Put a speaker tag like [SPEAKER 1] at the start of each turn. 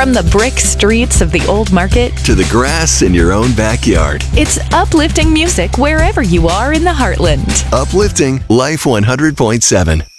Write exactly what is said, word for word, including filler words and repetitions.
[SPEAKER 1] From the brick streets of the old market
[SPEAKER 2] to the grass in your own backyard.
[SPEAKER 1] It's uplifting music wherever you are in the heartland.
[SPEAKER 2] Uplifting Life one hundred point seven.